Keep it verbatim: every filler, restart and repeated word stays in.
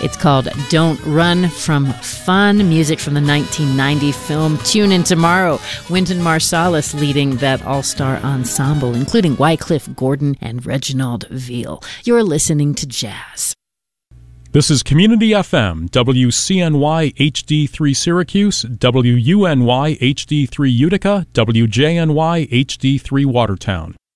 It's called Don't Run From Fun, music from the nineteen ninety film Tune In Tomorrow. Wynton Marsalis leading that all-star ensemble, including Wycliffe Gordon and Reginald Veal. You're listening to Jazz. This is Community F M, W C N Y H D three Syracuse, W U N Y H D three Utica, W J N Y H D three Watertown.